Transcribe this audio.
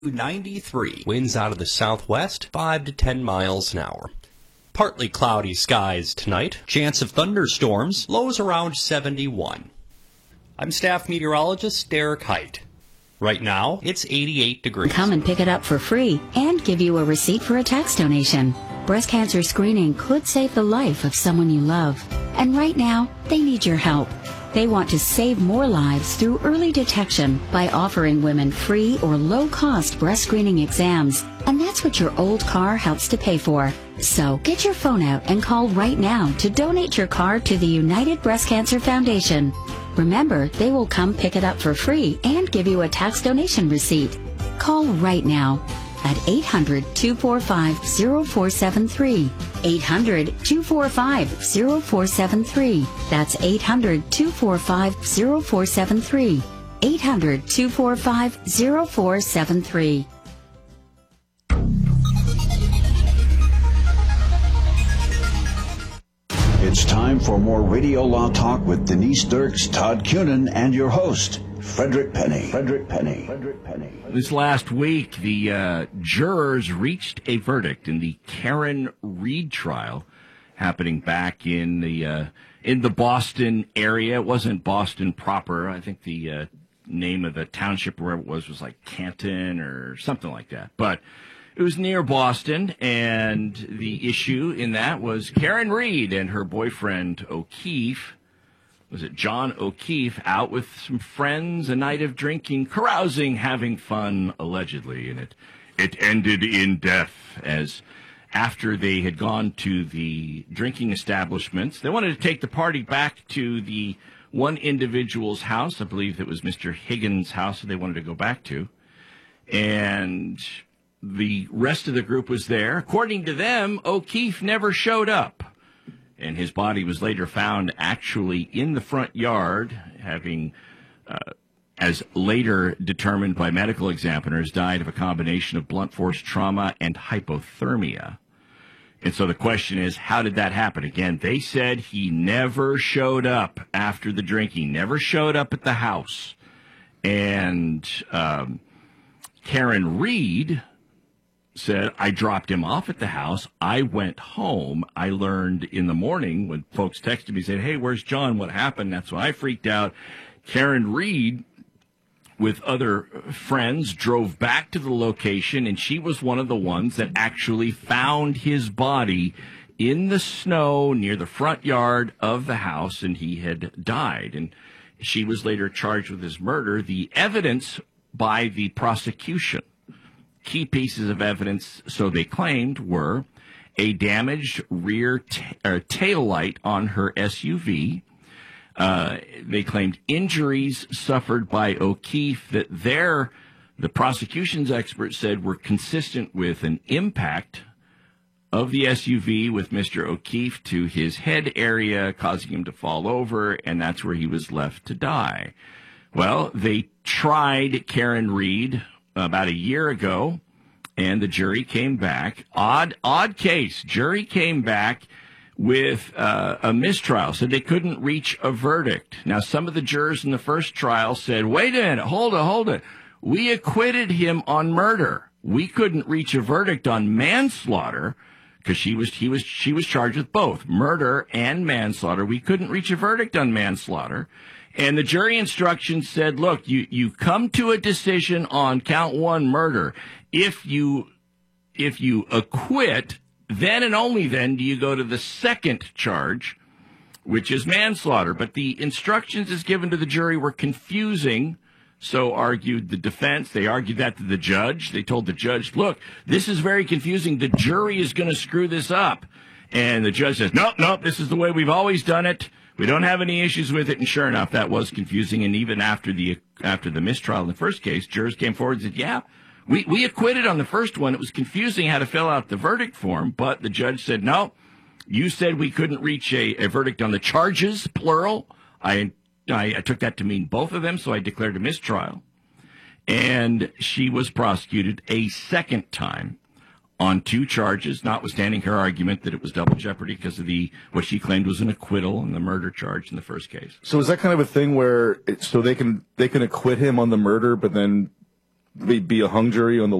93. Winds out of the southwest, 5 to 10 miles an hour. Partly cloudy skies tonight. Chance of thunderstorms. Lows around 71. I'm staff meteorologist Derek Height. Right now, it's 88 degrees. Come and pick it up for free and give you a receipt for a tax donation. Breast cancer screening could save the life of someone you love. And right now, they need your help. They want to save more lives through early detection by offering women free or low-cost breast screening exams. And that's what your old car helps to pay for. So get your phone out and call right now to donate your car to the United Breast Cancer Foundation. Remember, they will come pick it up for free and give you a tax donation receipt. Call right now at 800-245-0473. 800-245-0473. That's 800-245-0473. 800-245-0473. It's time for more Radio Law Talk with Denise Dirks, Todd Cunin, and your host, Frederick Penny. This last week, the jurors reached a verdict in the Karen Read trial happening back in the Boston area. It wasn't Boston proper. I think the name of the township, wherever it was like Canton or something like that. But it was near Boston, and the issue in that was Karen Read and her boyfriend O'Keefe. Was it John O'Keefe, out with some friends, a night of drinking, carousing, having fun, allegedly, and it ended in death. As after they had gone to the drinking establishments, they wanted to take the party back to the one individual's house. I believe it was Mr. Higgins' house that they wanted to go back to, and the rest of the group was there. According to them, O'Keefe never showed up, and his body was later found actually in the front yard, having, as later determined by medical examiners, died of a combination of blunt force trauma and hypothermia. And so the question is, how did that happen? Again, they said he never showed up after the drinking, never showed up at the house. And Karen Read said, I dropped him off at the house. I went home. I learned in the morning when folks texted me, said, hey, where's John? What happened? That's when I freaked out. Karen Read, with other friends, drove back to the location, and she was one of the ones that actually found his body in the snow near the front yard of the house, and he had died. And she was later charged with his murder. The evidence by the prosecution, key pieces of evidence, so they claimed, were a damaged rear tail light on her SUV. They claimed injuries suffered by O'Keefe that the prosecution's experts said were consistent with an impact of the SUV with Mr. O'Keefe to his head area, causing him to fall over, and that's where he was left to die. Well, they tried Karen Read about a year ago, and the jury came back. Odd case. Jury came back with a mistrial, said they couldn't reach a verdict. Now, some of the jurors in the first trial said, wait a minute, hold it. We acquitted him on murder. We couldn't reach a verdict on manslaughter because she was charged with both murder and manslaughter. We couldn't reach a verdict on manslaughter. And the jury instructions said, look, you come to a decision on count one, murder. If you acquit, then and only then do you go to the second charge, which is manslaughter. But the instructions as given to the jury were confusing, so argued the defense. They argued that to the judge. They told the judge, look, this is very confusing. The jury is going to screw this up. And the judge says, nope, this is the way we've always done it. We don't have any issues with it. And sure enough, that was confusing. And even after the mistrial in the first case, jurors came forward and said, yeah, we acquitted on the first one. It was confusing how to fill out the verdict form. But the judge said, no, you said we couldn't reach a verdict on the charges, plural. I took that to mean both of them, so I declared a mistrial. And she was prosecuted a second time on two charges, notwithstanding her argument that it was double jeopardy because of what she claimed was an acquittal in the murder charge in the first case. So is that kind of a thing where they can acquit him on the murder, but then be a hung jury on the